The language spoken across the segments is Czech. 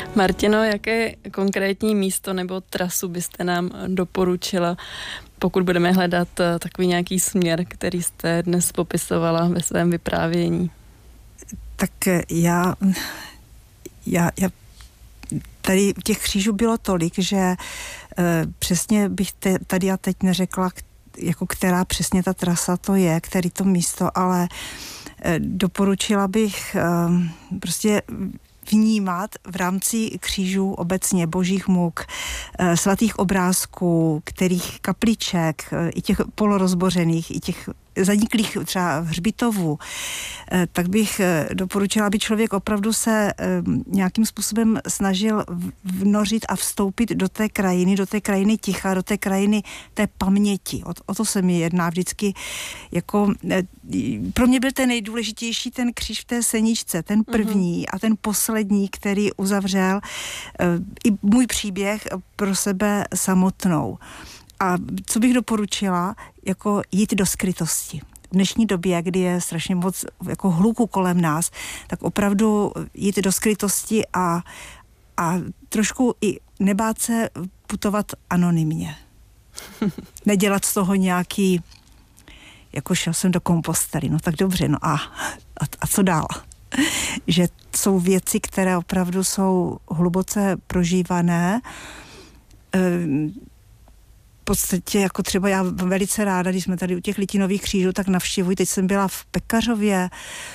Martino, jaké konkrétní místo nebo trasu byste nám doporučila, pokud budeme hledat takový nějaký směr, který jste dnes popisovala ve svém vyprávění? Tak já tady těch křížů bylo tolik, že přesně bych tady a teď neřekla, jako která přesně ta trasa to je, který to místo, ale doporučila bych prostě vnímat v rámci křížů obecně božích muk, svatých obrázků, kterých kapliček, i těch polorozbořených, i těch zaniklých třeba hřbitovů, tak bych doporučila, aby člověk opravdu se nějakým způsobem snažil vnořit a vstoupit do té krajiny ticha, do té krajiny té paměti. O to se mi jedná vždycky. Jako, pro mě byl ten nejdůležitější ten kříž v té Seničce, ten první a ten poslední, který uzavřel i můj příběh pro sebe samotnou. A co bych doporučila, jako jít do skrytosti. V dnešní době, kdy je strašně moc jako hluku kolem nás, tak opravdu jít do skrytosti a trošku i nebát se putovat anonymně. Nedělat z toho nějaký, jako šel jsem do kompostely, no tak dobře, no a co dál? Že jsou věci, které opravdu jsou hluboce prožívané, v podstatě jako třeba já velice ráda, když jsme tady u těch Litinových křížů, tak navštěvuji. Teď jsem byla v Pekařově,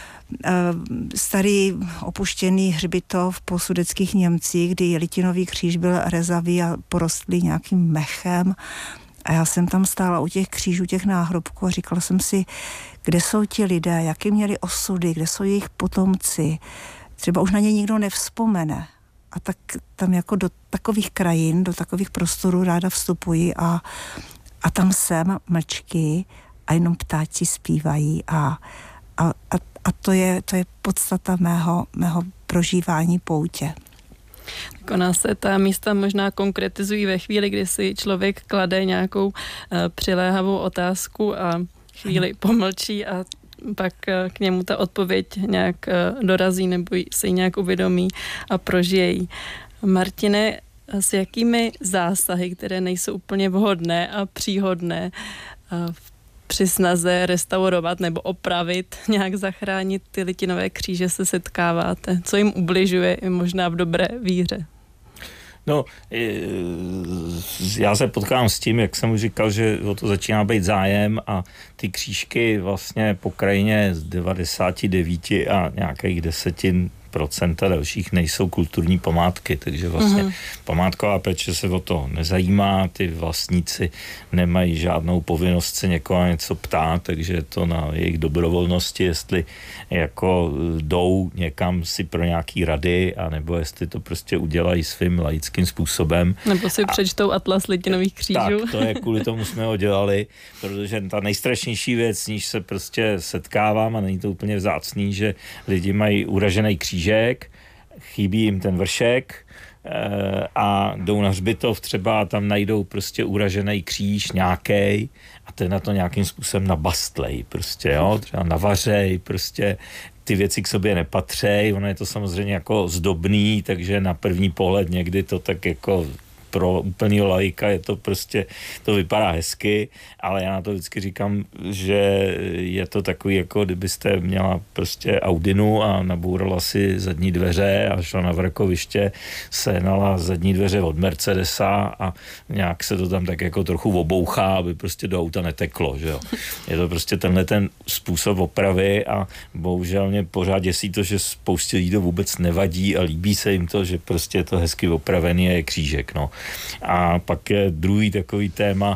starý opuštěný hřbitov po sudetských Němcích, kdy Litinový kříž byl rezavý a porostlý nějakým mechem. A já jsem tam stála u těch křížů, těch náhrobků a říkala jsem si, kde jsou ti lidé, jaké měli osudy, kde jsou jejich potomci. Třeba už na ně nikdo nevzpomene. A tak tam jako do takových krajin, do takových prostorů ráda vstupuji a tam jsem mlčky a jenom ptáci zpívají a to je podstata mého prožívání poutě. Tak ona se ta místa možná konkretizují ve chvíli, kdy si člověk klade nějakou přiléhavou otázku a chvíli pomlčí a pak k němu ta odpověď nějak dorazí nebo si nějak uvědomí a prožije ji. Martine, s jakými zásahy, které nejsou úplně vhodné a příhodné při snaze restaurovat nebo opravit, nějak zachránit ty Litinové kříže se setkáváte? Co jim ubližuje i možná v dobré víře? No, já se potkám s tím, jak jsem už říkal, že o to začíná být zájem a ty křížky vlastně po krajině z 99 a nějakých 10% dalších nejsou kulturní památky, takže vlastně památková péče se o to nezajímá, ty vlastníci nemají žádnou povinnost se někoho něco ptát, takže je to na jejich dobrovolnosti, jestli jako jdou někam si pro nějaký rady, anebo jestli to prostě udělají svým laickým způsobem. Nebo si přečtou Atlas Litinových křížů. Tak, to je kvůli tomu jsme ho dělali, protože ta nejstrašnější věc, s níž se prostě setkávám a není to úplně vzácný, že lidi mají uražený křížek, chybí jim ten vršek a jdou na hřbitov třeba a tam najdou prostě uražený kříž nějakej a ten na to nějakým způsobem nabastlej prostě, jo, třeba navařej, prostě ty věci k sobě nepatřej, ono je to samozřejmě jako zdobný, takže na první pohled někdy to tak jako pro úplnýho laika je to prostě, to vypadá hezky, ale já na to vždycky říkám, že je to takový, jako kdybyste měla prostě Audinu a nabourala si zadní dveře a šla na vrkoviště, sehnala zadní dveře od Mercedesa a nějak se to tam tak jako trochu obouchá, aby prostě do auta neteklo, že jo. Je to prostě tenhle ten způsob opravy a bohužel mě pořád děsí to, že spoustě lidí to vůbec nevadí a líbí se jim to, že prostě je to hezky opravený a je křížek, no. A pak je druhý takový téma,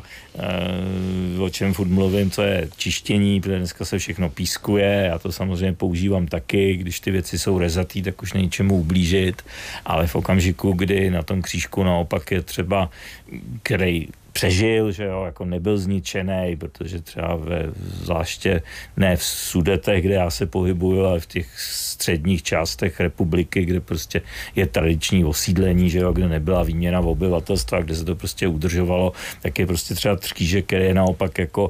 o čem furt mluvím, to je čištění, protože dneska se všechno pískuje, já to samozřejmě používám taky, když ty věci jsou rezatý, tak už není čemu ublížit, ale v okamžiku, kdy na tom křížku naopak je třeba, který přežil, že jo, jako nebyl zničený, protože třeba zvláště ne v Sudetech, kde já se pohybuju, ale v těch středních částech republiky, kde prostě je tradiční osídlení, že jo, kde nebyla výměna v obyvatelstva, kde se to prostě udržovalo, tak je prostě třeba křížek, který je naopak jako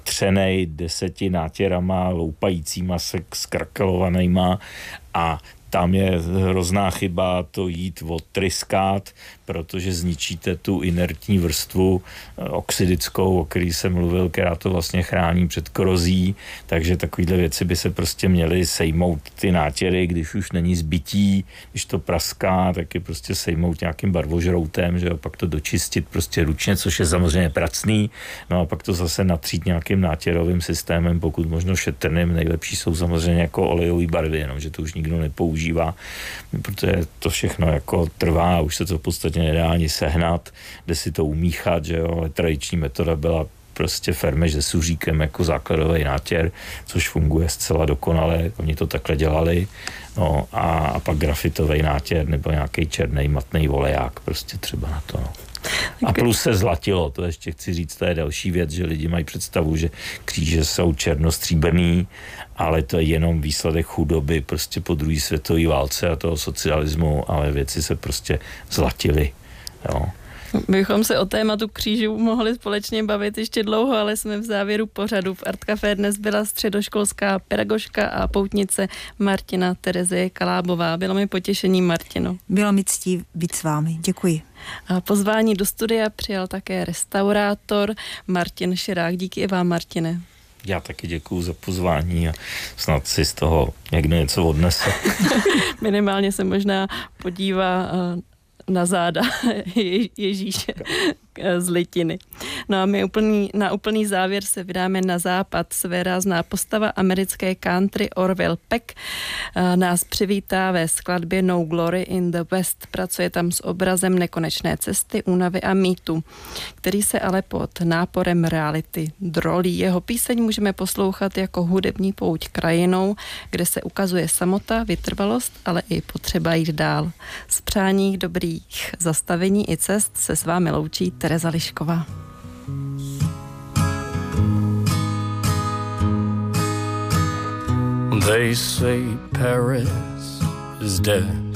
natřenej 10 nátěrama, loupajícíma se skrakelovanýma a tam je hrozná chyba to jít odtryskat, protože zničíte tu inertní vrstvu oxidickou, o který jsem mluvil, která to vlastně chrání před korozí, takže takovýhle věci by se prostě měly sejmout ty nátěry, když už není zbytí, když to praská, tak je prostě sejmout nějakým barvožroutem, že jo, pak to dočistit prostě ručně, což je samozřejmě pracný, no a pak to zase natřít nějakým nátěrovým systémem, pokud možno šetrným, nejlepší jsou samozřejmě jako olejové barvy, jenom že to už nikdo nepoužívá, protože to všechno jako trvá, už se to v podstatě nedá ani sehnat, kde si to umíchat, že jo, ale tradiční metoda byla prostě fermež se suříkem jako základový nátěr, což funguje zcela dokonale, oni to takhle dělali, no a pak grafitový nátěr nebo nějaký černý matný oleják prostě třeba na to, no. A plus se zlatilo, to ještě chci říct, to je další věc, že lidi mají představu, že kříže jsou černostříbrný, ale to je jenom výsledek chudoby prostě po druhé světové válce a toho socialismu, ale věci se prostě zlatily, jo. Bychom se o tématu křížů mohli společně bavit ještě dlouho, ale jsme v závěru pořadu. V Art Café dnes byla středoškolská pedagožka a poutnice Martina Terezie Kalábová. Bylo mi potěšení, Martino. Bylo mi ctí být s vámi. Děkuji. A pozvání do studia přijal také restaurátor Martin Širák. Díky i vám, Martine. Já taky děkuju za pozvání a snad si z toho někdo něco odnese. Minimálně se možná podívá na záda Ježíše z Litiny. No a my na úplný závěr se vydáme na západ. Svérázná postava americké country Orville Peck nás přivítá ve skladbě No Glory in the West. Pracuje tam s obrazem nekonečné cesty, únavy a mýtu, který se ale pod náporem reality drolí. Jeho píseň můžeme poslouchat jako hudební pouť krajinou, kde se ukazuje samota, vytrvalost, ale i potřeba jít dál. Z přání dobrých zastavení i cest se s vámi loučí Tereza Lišková. They say Paris is dead.